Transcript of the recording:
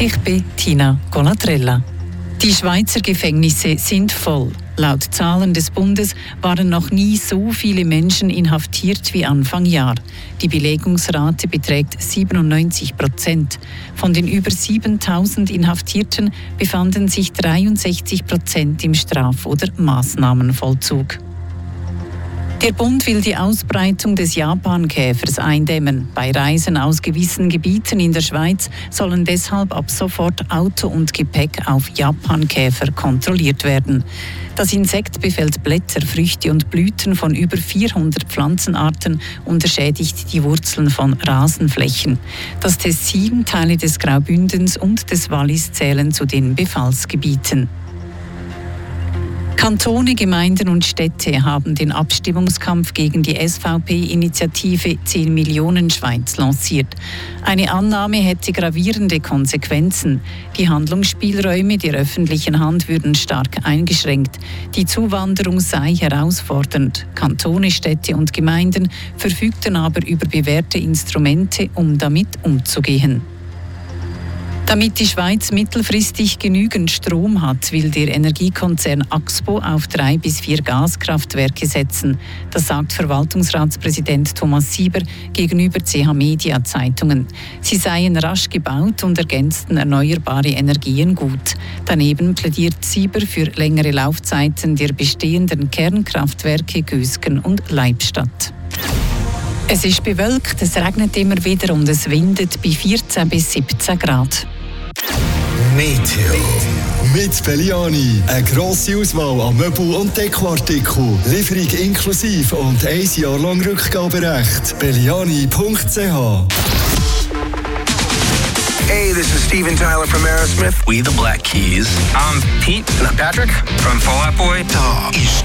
Ich bin Tina Colatrella. Die Schweizer Gefängnisse sind voll. Laut Zahlen des Bundes waren noch nie so viele Menschen inhaftiert wie Anfang Jahr. Die Belegungsrate beträgt 97%. Von den über 7.000 Inhaftierten befanden sich 63% im Straf- oder Maßnahmenvollzug. Der Bund will die Ausbreitung des Japankäfers eindämmen. Bei Reisen aus gewissen Gebieten in der Schweiz sollen deshalb ab sofort Auto und Gepäck auf Japankäfer kontrolliert werden. Das Insekt befällt Blätter, Früchte und Blüten von über 400 Pflanzenarten und schädigt die Wurzeln von Rasenflächen. Das Tessin, Teile des Graubündens und des Wallis zählen zu den Befallsgebieten. Kantone, Gemeinden und Städte haben den Abstimmungskampf gegen die SVP-Initiative 10 Millionen Schweiz lanciert. Eine Annahme hätte gravierende Konsequenzen. Die Handlungsspielräume der öffentlichen Hand würden stark eingeschränkt. Die Zuwanderung sei herausfordernd. Kantone, Städte und Gemeinden verfügten aber über bewährte Instrumente, um damit umzugehen. Damit die Schweiz mittelfristig genügend Strom hat, will der Energiekonzern Axpo auf 3 bis 4 Gaskraftwerke setzen. Das sagt Verwaltungsratspräsident Thomas Sieber gegenüber CH Media Zeitungen. Sie seien rasch gebaut und ergänzten erneuerbare Energien gut. Daneben plädiert Sieber für längere Laufzeiten der bestehenden Kernkraftwerke Gösgen und Leibstadt. Es ist bewölkt, es regnet immer wieder und es windet bei 14 bis 17 Grad. Meteo. Mit Belliani. Eine grosse Auswahl an Möbel- und Dekoartikeln. Lieferung inklusive und 1 Jahr lang Rückgaberecht. Belliani.ch. Hey, this is Steven Tyler from Aerosmith. We the Black Keys. I'm Pete. And I'm Patrick from Fall Out Boy. Da ist